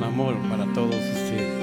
con amor para todos ustedes.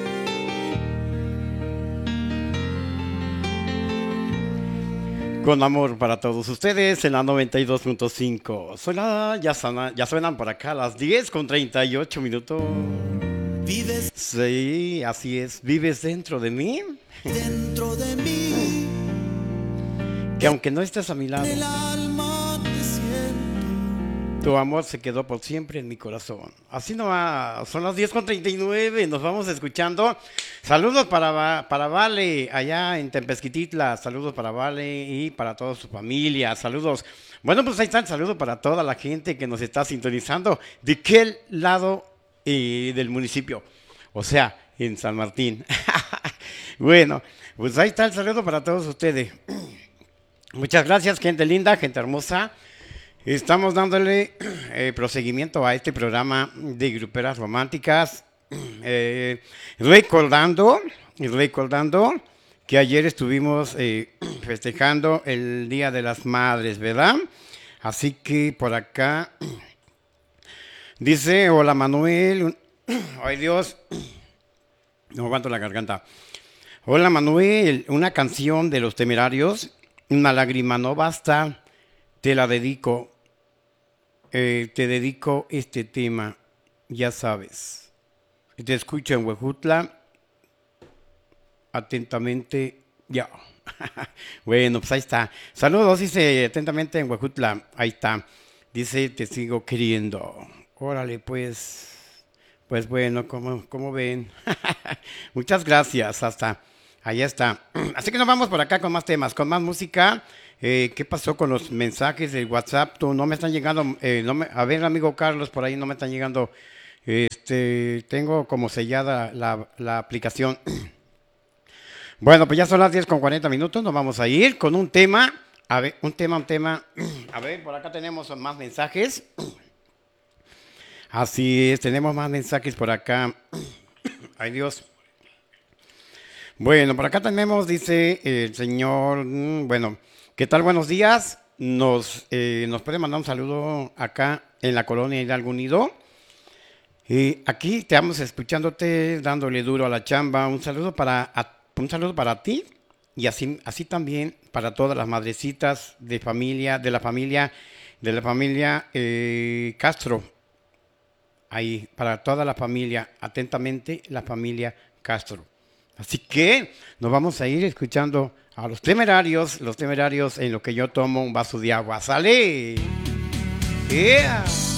Con amor para todos ustedes en la 92.5. Ya suenan por acá las 10:38. Vives, Sí, así es. ¿Vives dentro de mí? dentro de mí, Que aunque no estés a mi lado, en el alma te siento. tu amor se quedó por siempre en mi corazón. Así no va. Son las 10:39. Nos vamos escuchando. Saludos para Vale, allá en Tempesquititla. Saludos para Vale y para toda su familia. Saludos. Bueno, pues ahí está el saludo para toda la gente que nos está sintonizando. ¿De qué lado del municipio? O sea, en San Martín. Bueno, pues ahí está el saludo para todos ustedes. Muchas gracias, gente linda, gente hermosa. Estamos dándole proseguimiento a este programa de Gruperas Románticas, recordando que ayer estuvimos festejando el Día de las Madres, ¿verdad? Así que por acá dice, hola Manuel, ay Dios, no aguanto la garganta. Hola Manuel, una canción de Los Temerarios, Una lágrima no basta, te la dedico. Te dedico este tema, ya sabes. Te escucho en Huejutla, atentamente, ya. Bueno, pues ahí está. Saludos, dice atentamente en Huejutla, ahí está. Dice, te sigo queriendo. Órale, pues. Pues bueno, como ven. Muchas gracias, hasta allá está. Así que nos vamos por acá con más temas, con más música. ¿Qué pasó con los mensajes de WhatsApp? No me están llegando. A ver, amigo Carlos, por ahí no me están llegando. Tengo como sellada la aplicación. Bueno, pues ya son las 10:40. Nos vamos a ir con un tema. A ver, un tema. A ver, por acá tenemos más mensajes. Así es, tenemos más mensajes por acá. Ay, Dios. Bueno, por acá tenemos, dice el señor, bueno, ¿qué tal? Buenos días. Nos puede mandar un saludo acá en la colonia Hidalgo Unido. Aquí te vamos escuchándote, dándole duro a la chamba. Un saludo para ti y así también para todas las madrecitas de la familia Castro. Ahí, para toda la familia, atentamente, la familia Castro. Así que nos vamos a ir escuchando a los temerarios en lo que yo tomo un vaso de agua. ¡Sale! ¡Yeah!